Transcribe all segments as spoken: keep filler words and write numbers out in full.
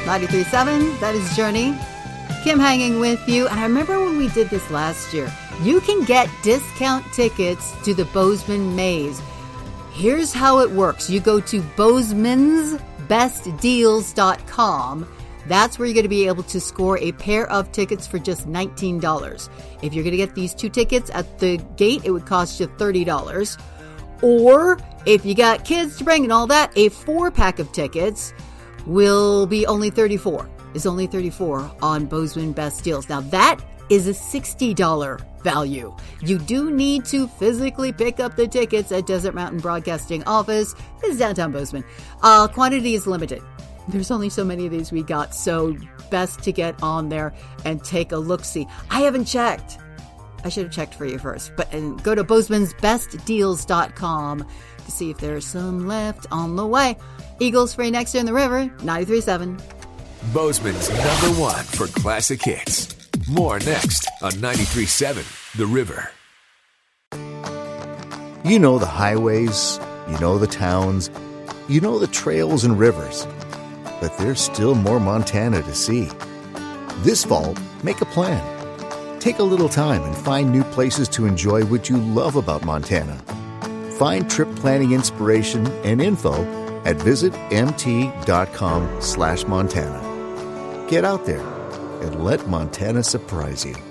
ninety-three point seven, that is Journey. Kim hanging with you. And I remember when we did this last year, you can get discount tickets to the Bozeman Maze. Here's how it works. You go to bozeman's best deals dot com. That's where you're going to be able to score a pair of tickets for just nineteen dollars. If you're going to get these two tickets at the gate, it would cost you thirty dollars. Or if you got kids to bring and all that, a four-pack of tickets will be only thirty-four dollars. Is only thirty-four dollars on Bozeman Best Deals. Now that is a sixty dollars value. You do need to physically pick up the tickets at Desert Mountain Broadcasting Office. This is downtown Bozeman. Uh, quantity is limited. There's only so many of these we got, so best to get on there and take a look-see. I haven't checked. I should have checked for you first. But and go to bozeman's best deals dot com to see if there's some left on the way. Eagles free next year in the river, ninety-three point seven. Bozeman's number one for classic hits. More next on ninety-three point seven The River. You know the highways, you know the towns, you know the trails and rivers. But there's still more Montana to see. This fall, make a plan. Take a little time and find new places to enjoy what you love about Montana. Find trip planning inspiration and info at visitmt.com slash Montana. Get out there and let Montana surprise you.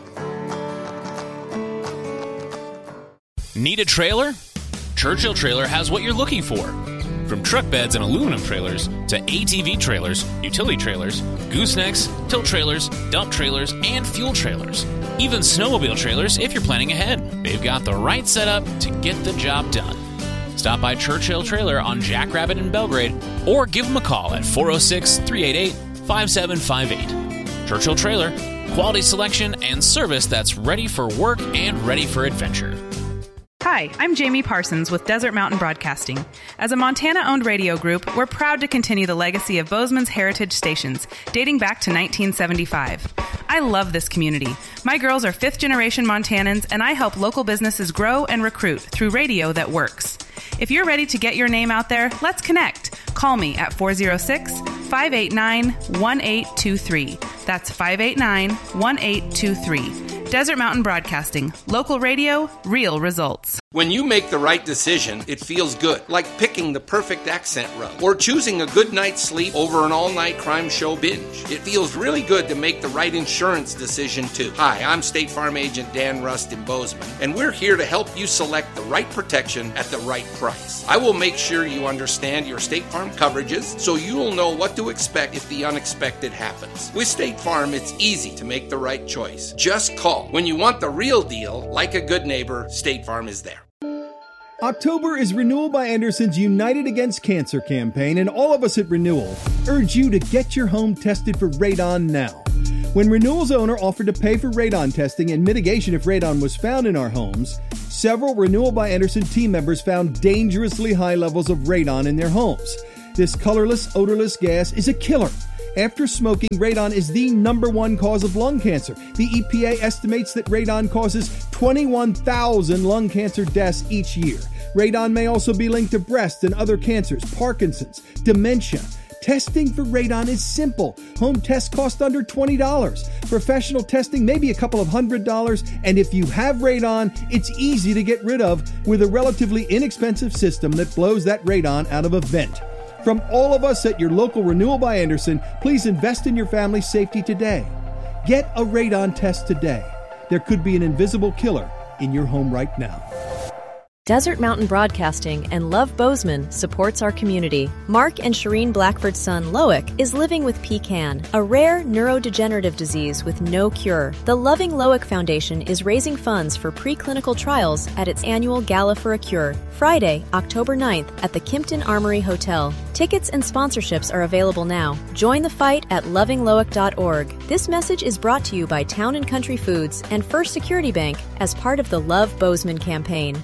Need a trailer? Churchill Trailer has what you're looking for. From truck beds and aluminum trailers to A T V trailers, utility trailers, goosenecks, tilt trailers, dump trailers, and fuel trailers. Even snowmobile trailers if you're planning ahead. They've got the right setup to get the job done. Stop by Churchill Trailer on Jackrabbit in Belgrade or give them a call at four oh six, three eight eight, five seven five eight. Churchill Trailer, quality selection and service that's ready for work and ready for adventure. Hi, I'm Jamie Parsons with Desert Mountain Broadcasting. As a Montana-owned radio group, we're proud to continue the legacy of Bozeman's heritage stations, dating back to nineteen seventy-five. I love this community. My girls are fifth-generation Montanans, and I help local businesses grow and recruit through radio that works. If you're ready to get your name out there, let's connect. Call me at four oh six, five eight nine, one eight two three. That's five eight nine, one eight two three. Desert Mountain Broadcasting. Local radio, real results. When you make the right decision, it feels good, like picking the perfect accent rug or choosing a good night's sleep over an all-night crime show binge. It feels really good to make the right insurance decision, too. Hi, I'm State Farm Agent Dan Rust in Bozeman, and we're here to help you select the right protection at the right price. I will make sure you understand your State Farm coverages so you'll know what to expect if the unexpected happens. With State Farm, it's easy to make the right choice. Just call. When you want the real deal, like a good neighbor, State Farm is there. October is Renewal by Anderson's United Against Cancer campaign, and all of us at Renewal urge you to get your home tested for radon now. When Renewal's owner offered to pay for radon testing and mitigation if radon was found in our homes, several Renewal by Anderson team members found dangerously high levels of radon in their homes. This colorless, odorless gas is a killer. After smoking, radon is the number one cause of lung cancer. The E P A estimates that radon causes twenty-one thousand lung cancer deaths each year. Radon may also be linked to breast and other cancers, Parkinson's, dementia. Testing for radon is simple. Home tests cost under twenty dollars. Professional testing may be a couple of hundred dollars. And if you have radon, it's easy to get rid of with a relatively inexpensive system that blows that radon out of a vent. From all of us at your local Renewal by Anderson, please invest in your family's safety today. Get a radon test today. There could be an invisible killer in your home right now. Desert Mountain Broadcasting and Love Bozeman supports our community. Mark and Shireen Blackford's son, Loic, is living with P C A N, a rare neurodegenerative disease with no cure. The Loving Loic Foundation is raising funds for preclinical trials at its annual Gala for a Cure, Friday, October ninth at the Kimpton Armory Hotel. Tickets and sponsorships are available now. Join the fight at loving loic dot org. This message is brought to you by Town and Country Foods and First Security Bank as part of the Love Bozeman campaign.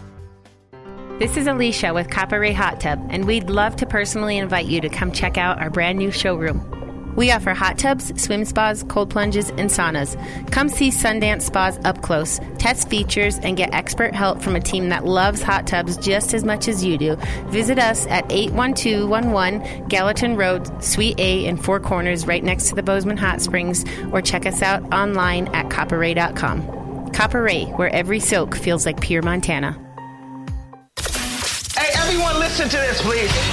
This is Alicia with Copper Ray Hot Tub, and we'd love to personally invite you to come check out our brand new showroom. We offer hot tubs, swim spas, cold plunges, and saunas. Come see Sundance Spas up close, test features, and get expert help from a team that loves hot tubs just as much as you do. Visit us at eight one two one one Gallatin Road, Suite A in Four Corners, right next to the Bozeman Hot Springs, or check us out online at copper ray dot com. Copper Ray, where every soak feels like pure Montana. Hey, everyone listen to this, please.